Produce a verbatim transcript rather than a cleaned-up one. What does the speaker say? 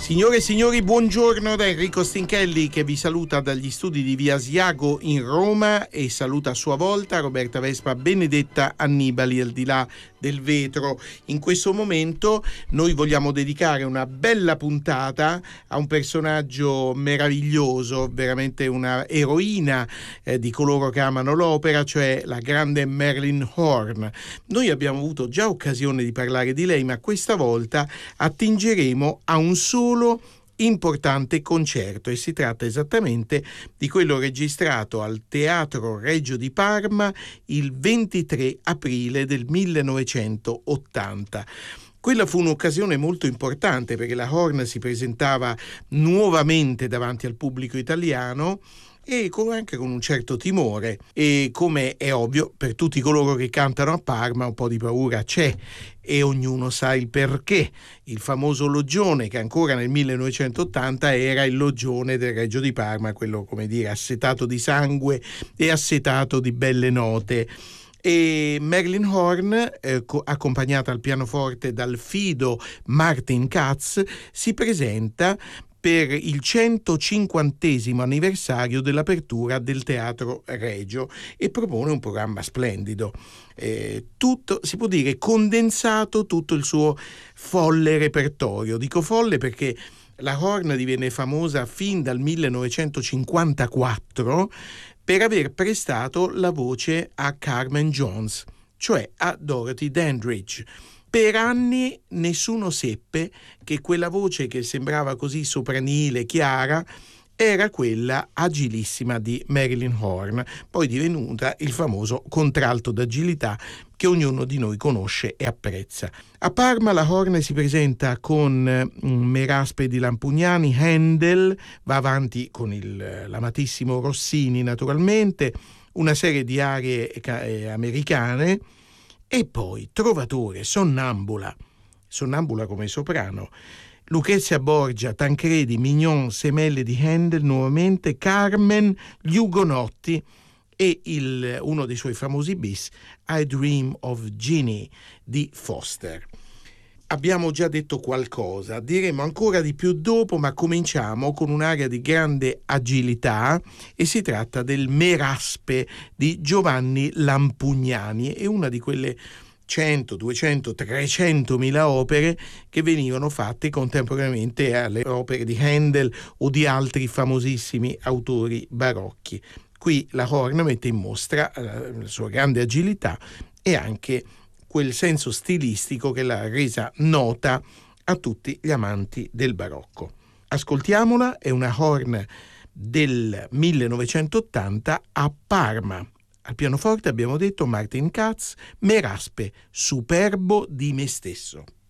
Signore e signori, buongiorno da Enrico Stinchelli che vi saluta dagli studi di Via Asiago in Roma e saluta a sua volta Roberta Vespa, Benedetta Annibali al di là del vetro. In questo momento noi vogliamo dedicare una bella puntata a un personaggio meraviglioso, veramente una eroina eh, di coloro che amano l'opera, cioè la grande Marilyn Horne. Noi abbiamo avuto già occasione di parlare di lei, ma questa volta attingeremo a un solo importante concerto e si tratta esattamente di quello registrato al Teatro Regio di Parma il ventitré aprile del millenovecentottanta. Quella fu un'occasione molto importante perché la Horne si presentava nuovamente davanti al pubblico italiano e con, anche con un certo timore, e come è ovvio per tutti coloro che cantano a Parma un po' di paura c'è e ognuno sa il perché. Il famoso loggione che ancora nel millenovecentottanta era il loggione del Regio di Parma, quello come dire assetato di sangue e assetato di belle note. E Marilyn Horne, eh, co- accompagnata al pianoforte dal fido Martin Katz, si presenta per il centocinquantesimo anniversario dell'apertura del Teatro Regio e propone un programma splendido. Eh, tutto, si può dire, condensato tutto il suo folle repertorio. Dico folle perché la Horne divenne famosa fin dal millenovecentocinquantaquattro per aver prestato la voce a Carmen Jones, cioè a Dorothy Dandridge. Per anni nessuno seppe che quella voce che sembrava così sopranile, chiara, era quella agilissima di Marilyn Horne, poi divenuta il famoso contralto d'agilità che ognuno di noi conosce e apprezza. A Parma la Horne si presenta con um, Meraspe di Lampugnani, Handel, va avanti con il, l'amatissimo Rossini naturalmente, una serie di arie eh, americane, e poi Trovatore, Sonnambula, Sonnambula come soprano, Lucrezia Borgia, Tancredi, Mignon, Semelle di Handel nuovamente, Carmen, Gli Ugonotti e il, uno dei suoi famosi bis, I Dream of Jeannie di Foster. Abbiamo già detto qualcosa, diremo ancora di più dopo, ma cominciamo con un'aria di grande agilità e si tratta del Meraspe di Giovanni Lampugnani, è una di quelle cento, duecento, trecentomila opere che venivano fatte contemporaneamente alle opere di Handel o di altri famosissimi autori barocchi. Qui la Horne mette in mostra la sua grande agilità e anche quel senso stilistico che l'ha resa nota a tutti gli amanti del barocco. Ascoltiamola, è una Horne del millenovecentottanta a Parma. Al pianoforte abbiamo detto Martin Katz, Meraspe, Superbo di me stesso.